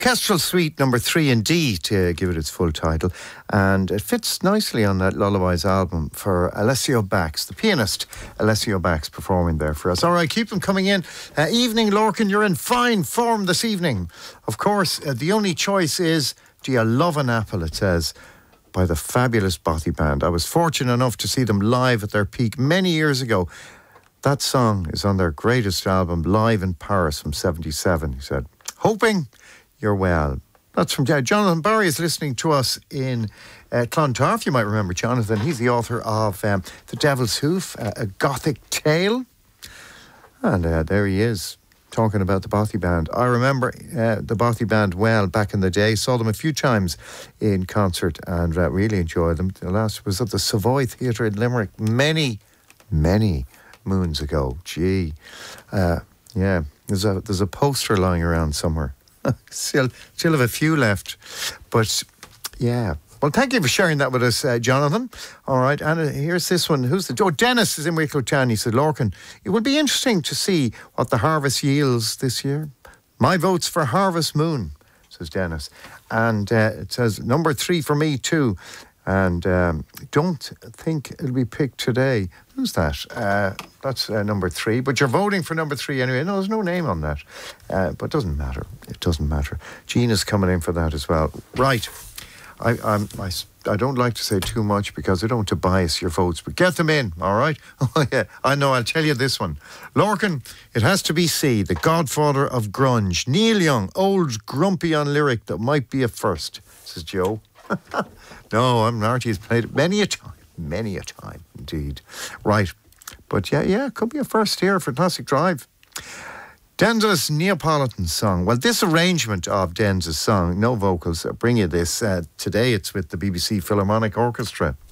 Kestrel Suite number 3 in D, to give it its full title, and it fits nicely on that Lullabies album for Alessio Bax, the pianist Alessio Bax, performing there for us. All right, keep them coming in. Evening, Lorcan, you're in fine form this evening. Of course, the only choice is, do you love an apple, it says, by the fabulous Bothy Band. I was fortunate enough to see them live at their peak many years ago. That song is on their greatest album, Live in Paris, from 77, he said. Hoping you're well. That's from Jonathan Barry is listening to us in Clontarf. You might remember Jonathan. He's the author of The Devil's Hoof, a Gothic tale. And there he is, talking about the Bothy Band. I remember the Bothy Band well back in the day. Saw them a few times in concert and really enjoyed them. The last was at the Savoy Theatre in Limerick many moons ago. Gee. Yeah, there's a poster lying around somewhere. Still have a few left. But, yeah. Well, thank you for sharing that with us, Jonathan. All right, and here's this one. Dennis is in Wicklow Town. He said, Lorcan, it would be interesting to see what the harvest yields this year. My vote's for Harvest Moon, says Dennis. And it says, number 3 for me too. And don't think it'll be picked today. Who's that? That's number 3. But you're voting for number 3 anyway. No, there's no name on that. But it doesn't matter. It doesn't matter. Gina's coming in for that as well. Right. I don't like to say too much because I don't want to bias your votes, but get them in, all right? Oh, yeah, I know, I'll tell you this one. Lorcan, it has to be C, the godfather of grunge. Neil Young, old grumpy on lyric that might be a first, says Joe. No, I'm not. He's played it many a time, indeed. Right. But yeah, could be a first here for Classic Drive. Denza's Neapolitan song. Well, this arrangement of Denza's song, no vocals, bring you this. Today it's with the BBC Philharmonic Orchestra.